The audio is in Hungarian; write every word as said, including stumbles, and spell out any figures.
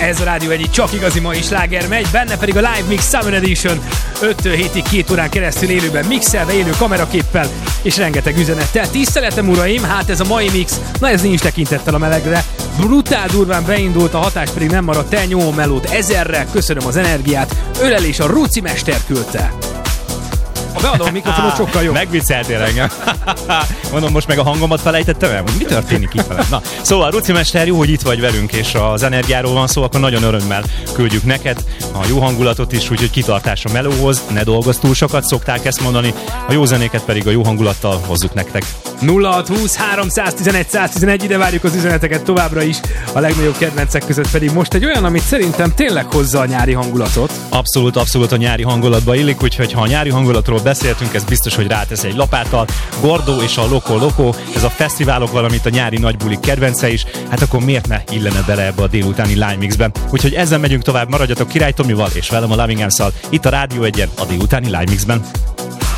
Ez a Rádió egyik csak igazi mai sláger megy, benne pedig a Live Mix Summer Edition öttől hétig két órán keresztül élőben mixelve, élő kameraképpel és rengeteg üzenettel. Tiszteletem uraim, hát ez a mai mix, na ez nincs tekintettel a melegre. Brutál durván beindult, a hatás pedig nem maradt el, nyomom melót ezerre, köszönöm az energiát, ölelés a Ruci mester küldte. A beadom a mikrofonot sokkal jobb. Megvicceltél engem. Mondom, most meg a hangomat felejtettem el? Mi történik itt velem? Na, szóval Ruci mester, jó, hogy itt vagy velünk, és az energiáról van szó, akkor nagyon örömmel küldjük neked a jó hangulatot is, úgyhogy kitartás a melóhoz, ne dolgozz túl sokat, szokták ezt mondani, a jó zenéket pedig a jó hangulattal hozzuk nektek. nulla hat húsz háromszáztizenegy száztizenegy, ide várjuk az üzeneteket továbbra is, a legnagyobb kedvencek között pedig most egy olyan, amit szerintem tényleg hozza a nyári hangulatot. Abszolút, abszolút a nyári hangulatba illik, úgyhogy ha a nyári hangulatról beszéltünk, ez biztos, hogy rátesz egy lapáttal. Gordo és a Loco Loco, ez a fesztiválok, valamint a nyári nagybulik kedvence is, hát akkor miért ne illene bele ebbe a délutáni Live Mixben? Úgyhogy ezzel megyünk tovább, maradjatok Király Tomival és velem a Loving Arms-szal itt a Rádió egyen a délutáni Live Mixben.